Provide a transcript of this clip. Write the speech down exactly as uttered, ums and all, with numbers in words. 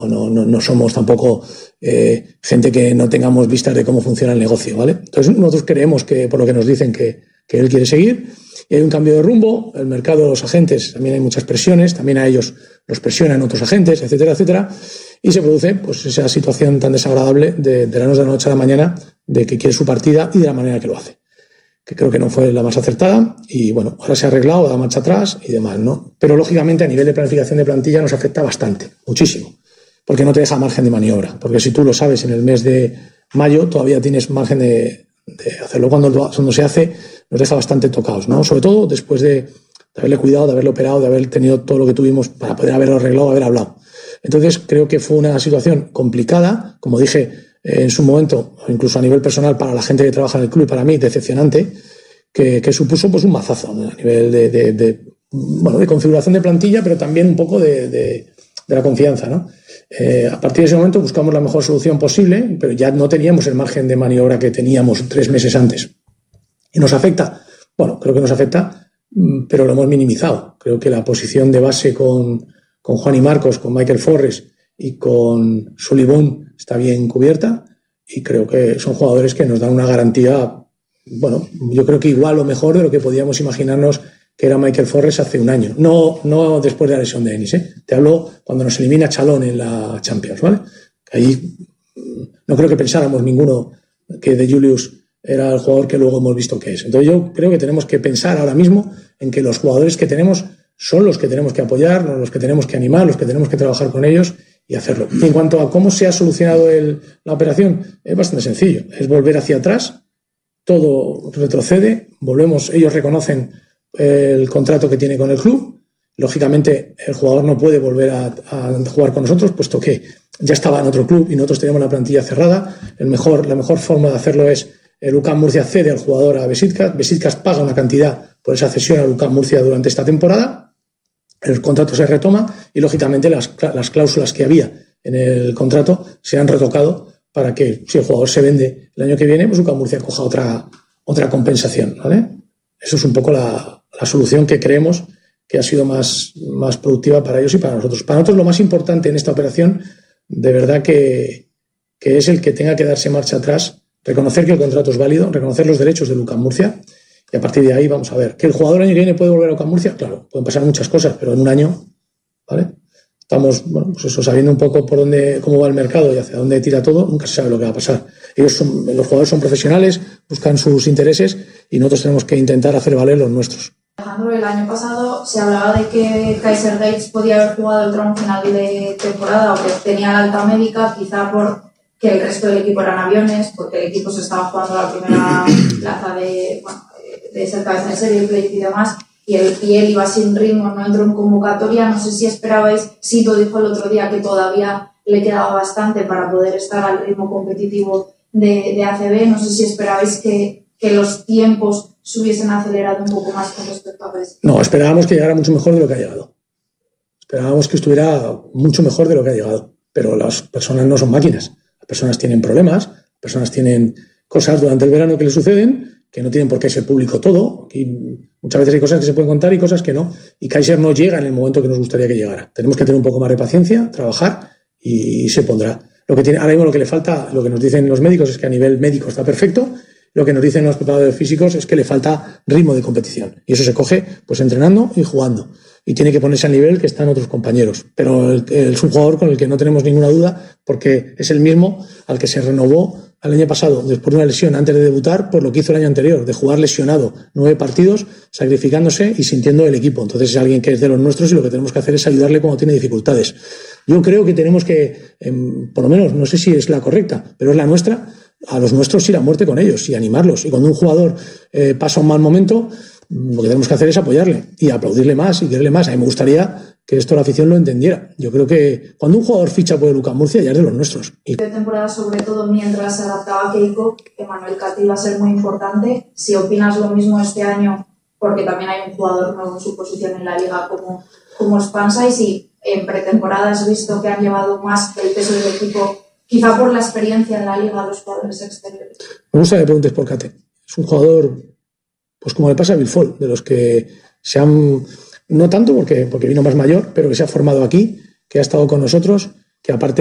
no, no, no somos tampoco eh, gente que no tengamos vistas de cómo funciona el negocio, ¿vale? Entonces nosotros creemos que, por lo que nos dicen, que, que él quiere seguir, y hay un cambio de rumbo, el mercado de los agentes, también hay muchas presiones, también a ellos los presionan otros agentes, etcétera, etcétera, y se produce pues esa situación tan desagradable de, de la noche a la mañana, de que quiere su partida y de la manera que lo hace, que creo que no fue la más acertada, y bueno, ahora se ha arreglado, da marcha atrás y demás, ¿no? Pero lógicamente a nivel de planificación de plantilla nos afecta bastante, muchísimo, porque no te deja margen de maniobra, porque si tú lo sabes en el mes de mayo todavía tienes margen de, de hacerlo, cuando, cuando se hace nos deja bastante tocados, ¿no? Sobre todo después de, de haberle cuidado, de haberle operado, de haber tenido todo lo que tuvimos para poder haberlo arreglado, haber hablado. Entonces creo que fue una situación complicada, como dije eh, en su momento, incluso a nivel personal para la gente que trabaja en el club y para mí decepcionante, que, que supuso pues un mazazo, ¿no? A nivel de, de, de, bueno, de configuración de plantilla, pero también un poco de, de, de la confianza, ¿no? Eh, a partir de ese momento buscamos la mejor solución posible, pero ya no teníamos el margen de maniobra que teníamos tres meses antes. ¿Y nos afecta? Bueno, creo que nos afecta, pero lo hemos minimizado. Creo que la posición de base con, con Juan y Marcos, con Michael Forres y con Sullivan está bien cubierta, y creo que son jugadores que nos dan una garantía, bueno, yo creo que igual o mejor de lo que podíamos imaginarnos que era Michael Forres hace un año. No, no después de la lesión de Ennis, ¿eh? Te hablo cuando nos elimina Chalón en la Champions, ¿vale? Ahí no creo que pensáramos ninguno que De Julius era el jugador que luego hemos visto que es. Entonces yo creo que tenemos que pensar ahora mismo en que los jugadores que tenemos son los que tenemos que apoyar, los que tenemos que animar, los que tenemos que trabajar con ellos y hacerlo. Y en cuanto a cómo se ha solucionado el, la operación, es bastante sencillo. Es volver hacia atrás, todo retrocede, volvemos, ellos reconocen el contrato que tiene con el club. Lógicamente el jugador no puede volver a, a jugar con nosotros, puesto que ya estaba en otro club y nosotros tenemos la plantilla cerrada. El mejor, la mejor forma de hacerlo es el UCAM Murcia cede al jugador a Besiktas, Besiktas paga una cantidad por esa cesión al UCAM Murcia durante esta temporada, el contrato se retoma y lógicamente las, las cláusulas que había en el contrato se han retocado para que si el jugador se vende el año que viene, pues UCAM Murcia coja otra, otra compensación, ¿vale? Eso es un poco la, la solución que creemos que ha sido más, más productiva para ellos y para nosotros. Para nosotros lo más importante en esta operación, de verdad que, que es el que tenga que darse marcha atrás, reconocer que el contrato es válido, reconocer los derechos de UCAM Murcia, y a partir de ahí vamos a ver. ¿Que el jugador el año que viene puede volver a UCAM Murcia? Claro, pueden pasar muchas cosas, pero en un año, ¿vale? Estamos, bueno, pues eso, sabiendo un poco por dónde, cómo va el mercado y hacia dónde tira todo, nunca se sabe lo que va a pasar. Ellos son, los jugadores son profesionales, buscan sus intereses y nosotros tenemos que intentar hacer valer los nuestros. Alejandro, el año pasado se hablaba de que Kaiser Gates podía haber jugado el tramo final de temporada o que tenía la alta médica, quizá por que el resto del equipo eran aviones, porque el equipo se estaba jugando la primera plaza de, bueno, de ser cabeza de serie, play y demás, y él, y él iba sin ritmo, no entró en convocatoria. No sé si esperabais, Sito dijo el otro día que todavía le quedaba bastante para poder estar al ritmo competitivo de, de A C B, no sé si esperabais que, que los tiempos se hubiesen acelerado un poco más con respecto a eso. No, esperábamos que llegara mucho mejor de lo que ha llegado. Esperábamos que estuviera mucho mejor de lo que ha llegado, pero las personas no son máquinas. Las personas tienen problemas, las personas tienen cosas durante el verano que les suceden, que no tienen por qué ser público todo. Aquí muchas veces hay cosas que se pueden contar y cosas que no. Y Kaiser no llega en el momento que nos gustaría que llegara. Tenemos que tener un poco más de paciencia, trabajar y se pondrá. Lo que tiene, ahora mismo lo que le falta, lo que nos dicen los médicos es que a nivel médico está perfecto. Lo que nos dicen los preparadores físicos es que le falta ritmo de competición. Y eso se coge pues entrenando y jugando. Y tiene que ponerse al nivel que están otros compañeros. Pero él es un jugador con el que no tenemos ninguna duda, porque es el mismo al que se renovó el año pasado, después de una lesión, antes de debutar, por lo que hizo el año anterior, de jugar lesionado nueve partidos, sacrificándose y sintiendo el equipo. Entonces es alguien que es de los nuestros y lo que tenemos que hacer es ayudarle cuando tiene dificultades. Yo creo que tenemos que, eh, por lo menos, no sé si es la correcta, pero es la nuestra, a los nuestros ir a muerte con ellos y animarlos. Y cuando un jugador eh, pasa un mal momento, lo que tenemos que hacer es apoyarle y aplaudirle más y quererle más. A mí me gustaría que esto la afición lo entendiera. Yo creo que cuando un jugador ficha por el UCAM Murcia ya es de los nuestros. Y de temporada, sobre todo mientras se adaptaba a Keiko, que Manuel Cati iba a ser muy importante. Si opinas lo mismo este año, porque también hay un jugador nuevo en su posición en la liga como, como Spansa, y si en pretemporada has visto que han llevado más el peso del equipo, quizá por la experiencia en la liga de los jugadores exteriores. Me gusta que preguntes por Cate. Es un jugador, pues como le pasa a Bilfol, de los que se han, no tanto porque, porque vino más mayor, pero que se ha formado aquí, que ha estado con nosotros que aparte